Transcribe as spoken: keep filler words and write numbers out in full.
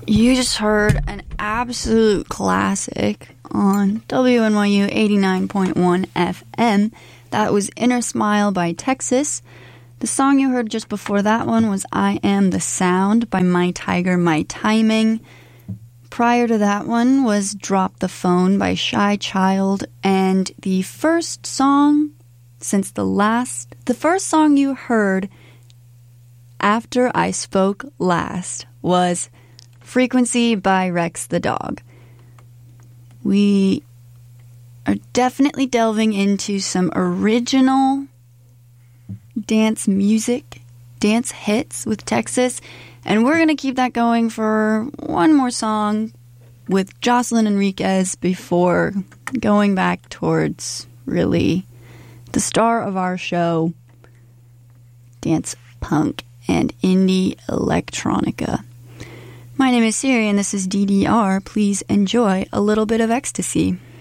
You just heard an absolute classic on W N Y U eighty-nine point one F M. That was Inner Smile by Texas. The song you heard just before that one was I Am the Sound by My Tiger, My Timing. Prior to that one was Drop the Phone by Shy Child. And the first song since the last, the first song you heard after I spoke last was Frequency by Rex the Dog. We are definitely delving into some original dance music, dance hits with Texas, and we're going to keep that going for one more song with Jocelyn Enriquez before going back towards really the star of our show, dance punk and indie electronica. My name is Siri, and this is D D R. Please enjoy a little bit of ecstasy.